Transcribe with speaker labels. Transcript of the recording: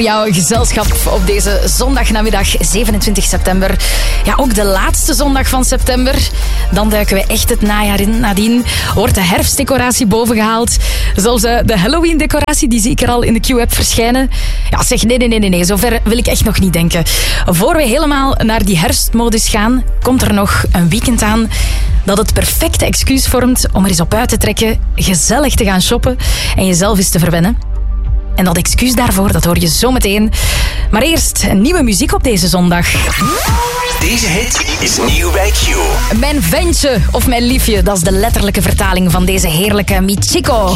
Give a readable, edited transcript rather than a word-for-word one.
Speaker 1: Jouw gezelschap op deze zondagnamiddag 27 september. Ja, ook de laatste zondag van september. Dan duiken we echt het najaar in. Nadien wordt de herfstdecoratie bovengehaald. Zelfs de Halloween-decoratie, die zie ik er al in de Q-app verschijnen. Ja, zeg nee. Zover wil ik echt nog niet denken. Voor we helemaal naar die herfstmodus gaan, komt er nog een weekend aan dat het perfecte excuus vormt om er eens op uit te trekken, gezellig te gaan shoppen en jezelf eens te verwennen. En dat excuus daarvoor, dat hoor je zo meteen. Maar eerst een nieuwe muziek op deze zondag.
Speaker 2: Deze hit is nieuw bij Q.
Speaker 1: Mijn ventje of mijn liefje, dat is de letterlijke vertaling van deze heerlijke Michiko.